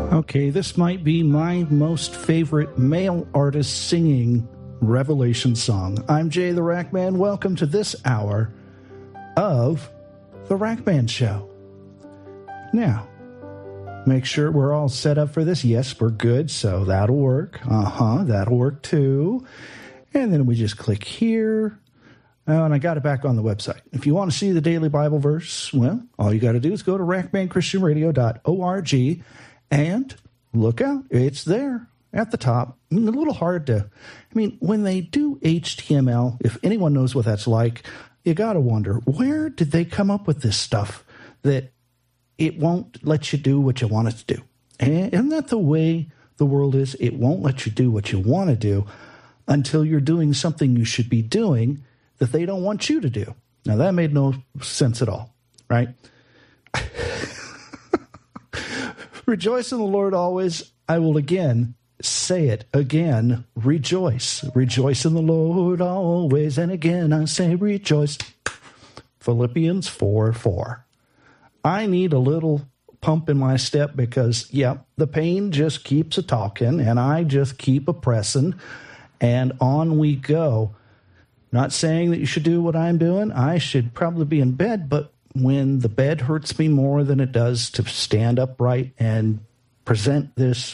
Okay, this might be my most favorite male artist singing Revelation song. I'm Jay the Rackman. Welcome to this hour of The Rackman Show. Now, make sure we're all set up for this. Yes, we're good, so that'll work. That'll work too. And then we just click here. Oh, and I got it back on the website. If you want to see the daily Bible verse, well, all you got to do is go to rackmanchristianradio.org and look out. It's there at the top. A little hard to, when they do HTML, if anyone knows what that's like, you got to wonder, where did they come up with this stuff that it won't let you do what you want it to do? And isn't that the way the world is? It won't let you do what you want to do until you're doing something you should be doing that they don't want you to do. Now, that made no sense at all, right? Rejoice in the Lord always. I will again say it again. Rejoice. Rejoice in the Lord always. And again, I say rejoice. Philippians 4:4. I need a little pump in my step because, the pain just keeps a-talking and I just keep a-pressing and on we go. Not saying that you should do what I'm doing. I should probably be in bed, but when the bed hurts me more than it does to stand upright and present this,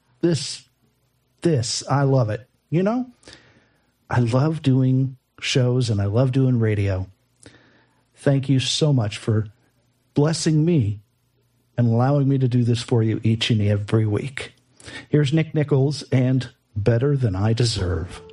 I love it. I love doing shows and I love doing radio. Thank you so much for blessing me and allowing me to do this for you each and every week. Here's Nick Nichols and Better Than I Deserve.